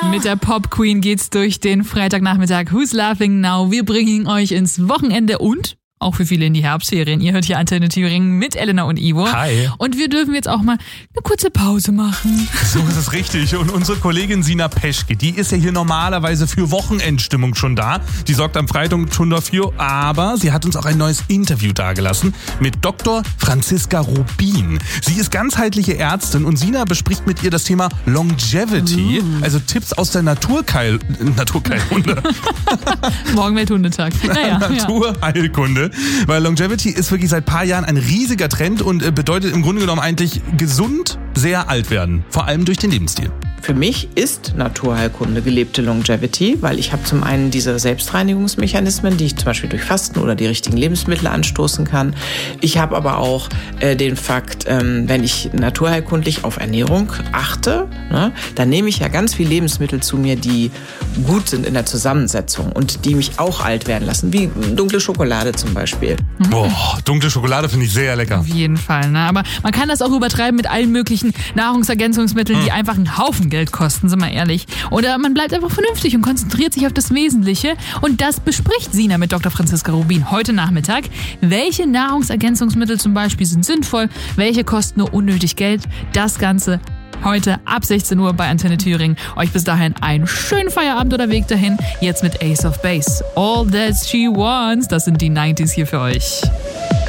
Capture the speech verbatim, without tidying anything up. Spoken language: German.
Mit der Pop Queen geht's durch den Freitagnachmittag. Who's Laughing Now? Wir bringen euch ins Wochenende und auch für viele in die Herbstferien. Ihr hört hier Antenne Thüringen mit Elena und Ivo. Hi. Und wir dürfen jetzt auch mal eine kurze Pause machen. So ist es richtig. Und unsere Kollegin Sina Peschke, die ist ja hier normalerweise für Wochenendstimmung schon da. Die sorgt am Freitag schon dafür. Aber sie hat uns auch ein neues Interview dagelassen mit Doktor Franziska Rubin. Sie ist ganzheitliche Ärztin und Sina bespricht mit ihr das Thema Longevity. Mm. Also Tipps aus der Naturkeil... Naturkeilkunde. Morgen Welthundetag. Naja, Naturheilkunde. Weil Longevity ist wirklich seit ein paar Jahren ein riesiger Trend und bedeutet im Grunde genommen eigentlich gesund, sehr alt werden. Vor allem durch den Lebensstil. Für mich ist Naturheilkunde gelebte Longevity, weil ich habe zum einen diese Selbstreinigungsmechanismen, die ich zum Beispiel durch Fasten oder die richtigen Lebensmittel anstoßen kann. Ich habe aber auch äh, den Fakt, ähm, wenn ich naturheilkundlich auf Ernährung achte, ne, dann nehme ich ja ganz viele Lebensmittel zu mir, die gut sind in der Zusammensetzung und die mich auch alt werden lassen, wie dunkle Schokolade zum Beispiel. Mhm. Boah, dunkle Schokolade finde ich sehr lecker. Auf jeden Fall, ne? Aber man kann das auch übertreiben mit allen möglichen Nahrungsergänzungsmitteln, mhm. die einfach einen Haufen Geld kosten, sind wir ehrlich. Oder man bleibt einfach vernünftig und konzentriert sich auf das Wesentliche. Und das bespricht Sina mit Doktor Franziska Rubin heute Nachmittag. Welche Nahrungsergänzungsmittel zum Beispiel sind sinnvoll, welche kosten nur unnötig Geld. Das Ganze heute ab sechzehn Uhr bei Antenne Thüringen. Euch bis dahin einen schönen Feierabend oder Weg dahin. Jetzt mit Ace of Base. All That She Wants. Das sind die neunziger hier für euch.